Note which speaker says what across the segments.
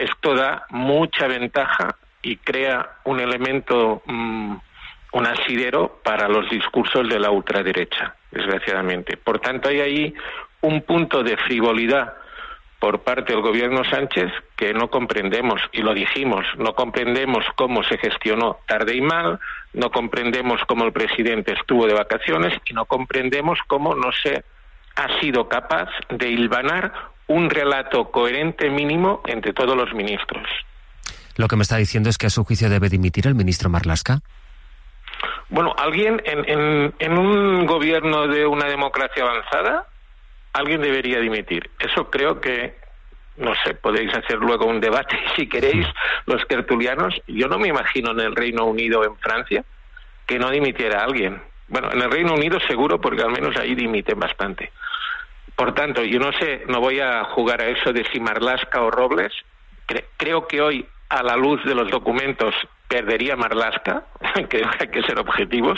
Speaker 1: esto da mucha ventaja y crea un elemento, un asidero para los discursos de la ultraderecha, desgraciadamente. Por tanto, hay ahí un punto de frivolidad por parte del gobierno Sánchez que no comprendemos, y lo dijimos, no comprendemos cómo se gestionó tarde y mal, no comprendemos cómo el presidente estuvo de vacaciones y no comprendemos cómo no se ha sido capaz de hilvanar un relato coherente mínimo entre todos los ministros.
Speaker 2: Lo que me está diciendo es que a su juicio debe dimitir el ministro Marlaska.
Speaker 1: Bueno, alguien en un gobierno de una democracia avanzada, alguien debería dimitir. Eso creo que, no sé, podéis hacer luego un debate si queréis, los tertulianos. Yo no me imagino en el Reino Unido o en Francia que no dimitiera alguien. Bueno, en el Reino Unido seguro, porque al menos ahí dimiten bastante. Por tanto, yo no sé, no voy a jugar a eso de si Marlaska o Robles. Creo que hoy, a la luz de los documentos, perdería Marlaska. Creo que hay que ser objetivos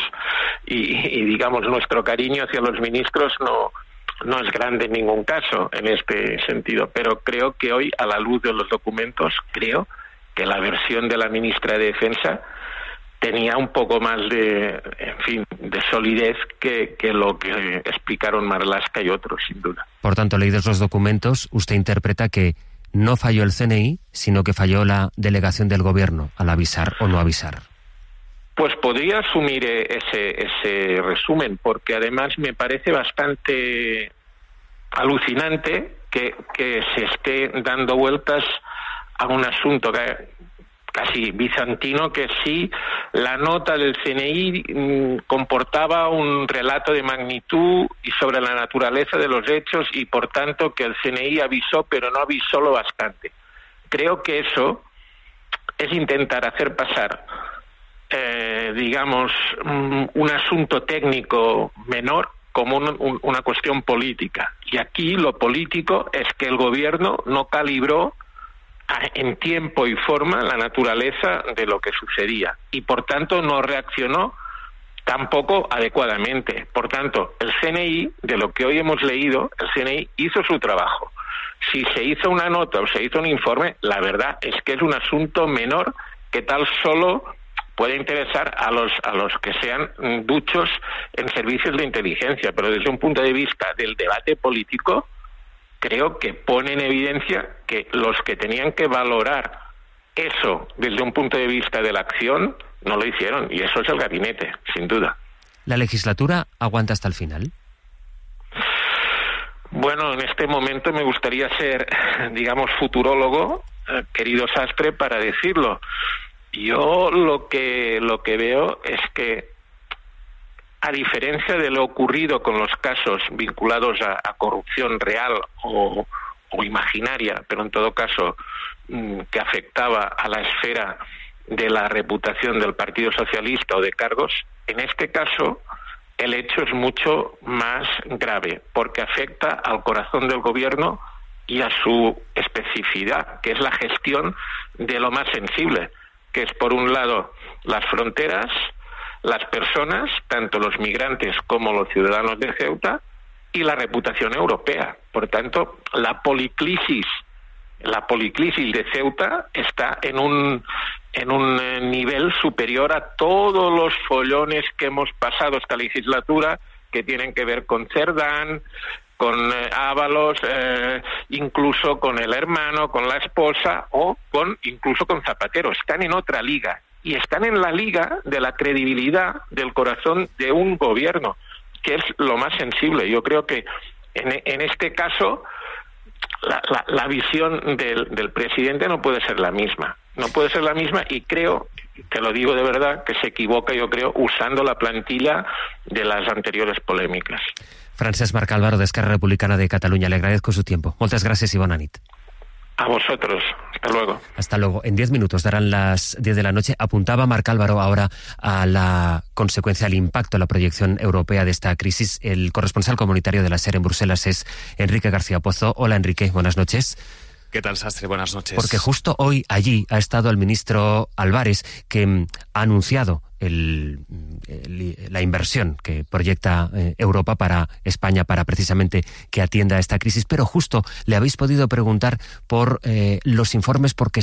Speaker 1: y digamos, nuestro cariño hacia los ministros no es grande en ningún caso en este sentido, pero creo que hoy, a la luz de los documentos, creo que la versión de la ministra de Defensa tenía un poco más de solidez que lo que explicaron Marlaska y otros, sin duda.
Speaker 2: Por tanto, leídos los documentos, usted interpreta que no falló el CNI, sino que falló la delegación del gobierno al avisar o no avisar.
Speaker 1: Pues podría asumir ese resumen, porque además me parece bastante alucinante que se esté dando vueltas a un asunto casi bizantino, que sí, la nota del CNI comportaba un relato de magnitud y sobre la naturaleza de los hechos, y por tanto que el CNI avisó, pero no avisó lo bastante. Creo que eso es intentar hacer pasar un asunto técnico menor como una cuestión política. Y aquí lo político es que el gobierno no calibró en tiempo y forma la naturaleza de lo que sucedía y por tanto no reaccionó tampoco adecuadamente. Por tanto, el CNI, de lo que hoy hemos leído, el CNI hizo su trabajo. Si se hizo una nota o se hizo un informe, la verdad es que es un asunto menor que tal solo puede interesar a los que sean duchos en servicios de inteligencia, pero desde un punto de vista del debate político, creo que pone en evidencia que los que tenían que valorar eso desde un punto de vista de la acción no lo hicieron, y eso es el gabinete, sin duda.
Speaker 2: ¿La legislatura aguanta hasta el final?
Speaker 1: Bueno, en este momento me gustaría ser, futurólogo, querido Sastre, para decirlo. Yo lo que veo es que, a diferencia de lo ocurrido con los casos vinculados a corrupción real o imaginaria, pero en todo caso que afectaba a la esfera de la reputación del Partido Socialista o de cargos, en este caso el hecho es mucho más grave, porque afecta al corazón del gobierno y a su especificidad, que es la gestión de lo más sensible, que es, por un lado, las fronteras, las personas, tanto los migrantes como los ciudadanos de Ceuta, y la reputación europea. Por tanto, la policlisis de Ceuta está en un nivel superior a todos los follones que hemos pasado esta legislatura, que tienen que ver con Cerdán, con Ábalos, incluso con el hermano, con la esposa o incluso con Zapatero. Están en otra liga y están en la liga de la credibilidad del corazón de un gobierno, que es lo más sensible. Yo creo que en este caso la visión del presidente no puede ser la misma. No puede ser la misma, y creo, te lo digo de verdad, que se equivoca, yo creo, usando la plantilla de las anteriores polémicas.
Speaker 2: Francesc Marc Álvaro, d'Esquerra Republicana de Cataluña, le agradezco su tiempo. Moltes gràcies i bona nit.
Speaker 1: A vosotros. Hasta luego.
Speaker 2: Hasta luego. En 10 minutos darán las 10 de la noche. Apuntaba Marc Álvaro ahora a la consecuencia, al impacto, la proyección europea de esta crisis. El corresponsal comunitario de la SER en Bruselas es Enrique García Pozo. Hola, Enrique. Buenas noches.
Speaker 3: ¿Qué tal, Sastre? Buenas noches.
Speaker 2: Porque justo hoy allí ha estado el ministro Álvarez, que ha anunciado la inversión que proyecta Europa para España, para precisamente que atienda a esta crisis. Pero justo le habéis podido preguntar por los informes, porque